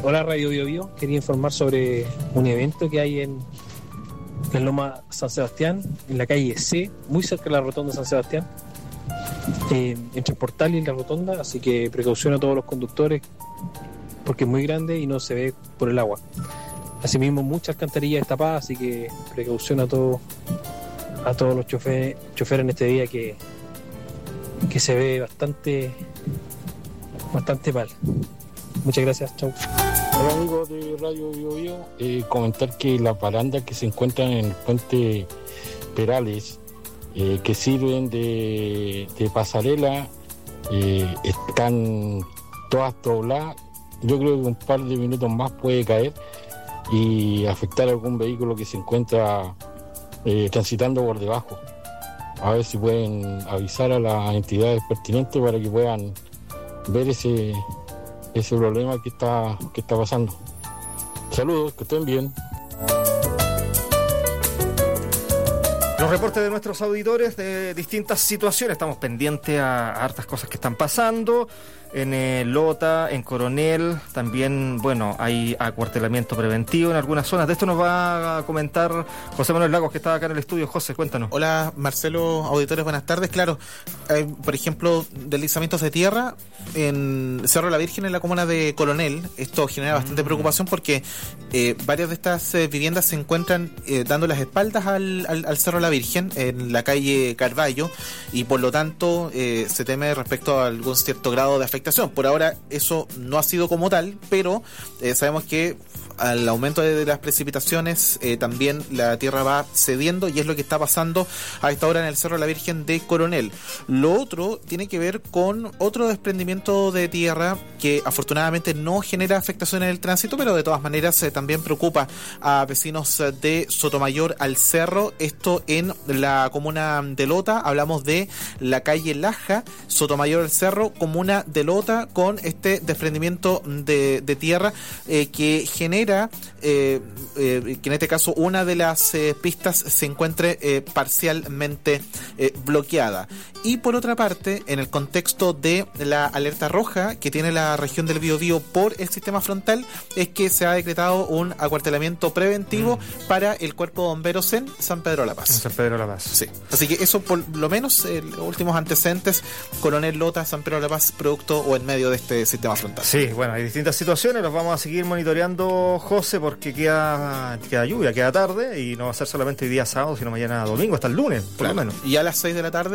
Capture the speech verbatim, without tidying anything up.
hola Radio Bio Bio, quería informar sobre un evento que hay en, en Loma San Sebastián, en la calle C, muy cerca de la rotonda San Sebastián, eh, entre el portal y la rotonda, así que precaución a todos los conductores porque es muy grande y no se ve por el agua. Asimismo, muchas alcantarillas destapadas, así que precaución a todos a todos los choferes, choferes en este día que, que se ve bastante bastante mal. Muchas gracias, chau. Hola amigos de Radio Bio Bio, eh, comentar que las barandas que se encuentran en el puente Perales, eh, que sirven de, de pasarela, eh, están todas dobladas. Yo creo que un par de minutos más puede caer y afectar a algún vehículo que se encuentra eh, transitando por debajo. A ver si pueden avisar a las entidades pertinentes para que puedan ver ese, ese problema que está, que está pasando. Saludos, que estén bien. Los reportes de nuestros auditores de distintas situaciones. Estamos pendientes a, a hartas cosas que están pasando. En eh, Lota, en Coronel, también, bueno, hay acuartelamiento preventivo en algunas zonas. De esto nos va a comentar José Manuel Lagos, que está acá en el estudio. José, cuéntanos. Hola, Marcelo, auditores, buenas tardes. Claro, hay, por ejemplo, deslizamientos de tierra en Cerro La Virgen, en la comuna de Coronel. Esto genera bastante mm. preocupación porque eh, varias de estas eh, viviendas se encuentran eh, dando las espaldas al, al, al Cerro La Virgen, en la calle Carballo, y por lo tanto eh, se teme respecto a algún cierto grado de afectación. Por ahora eso no ha sido como tal, pero eh, sabemos que al aumento de, de las precipitaciones eh, también la tierra va cediendo, y es lo que está pasando a esta hora en el Cerro La Virgen de Coronel. Lo otro tiene que ver con otro desprendimiento de tierra que afortunadamente no genera afectación en el tránsito, pero de todas maneras eh, también preocupa a vecinos de Sotomayor al Cerro. Esto en la comuna de Lota. Hablamos de la calle Laja, Sotomayor al Cerro, comuna de Lota, con este desprendimiento de, de tierra eh, que genera Eh, eh, que en este caso una de las eh, pistas se encuentre eh, parcialmente eh, bloqueada. Y por otra parte, en el contexto de la alerta roja que tiene la región del Biobío por el sistema frontal, es que se ha decretado un acuartelamiento preventivo mm. para el cuerpo de bomberos en San Pedro de la Paz. En San Pedro de la Paz. Sí. Así que eso, por lo menos, eh, los últimos antecedentes, Coronel, Lota, San Pedro de la Paz, producto o en medio de este sistema frontal. Sí, bueno, hay distintas situaciones, los vamos a seguir monitoreando, José, porque queda, queda lluvia, queda tarde, y no va a ser solamente hoy día sábado, sino mañana domingo, hasta el lunes, por claro. lo menos. Y a las seis de la tarde